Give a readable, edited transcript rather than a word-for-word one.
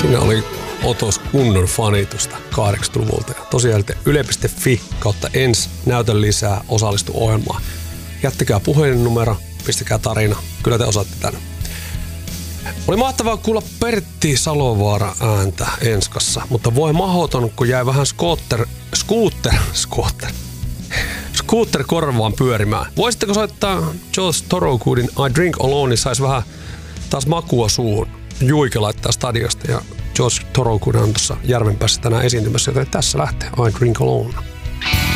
Siinä oli otos kunnon fanitusta 80-luvulta. Ja tosiaan yle.fi/ens näytön lisää, osallistu ohjelmaan. Jättäkää puhelinnumero, pistäkää tarina. Kyllä te osaatte tänne. Oli mahtavaa kuulla Pertti Salovaara ääntä Enskassa, mutta voi mahoton, kun jäi vähän scooter korvaan pyörimään. Voisitteko soittaa George Thorogoodin I Drink Alone, niin sais vähän taas makua suuhun. Juike laittaa stadiosta ja George Thorogood on tuossa Järvenpäässä tänään esiintymässä, joten tässä lähtee I Drink Alone.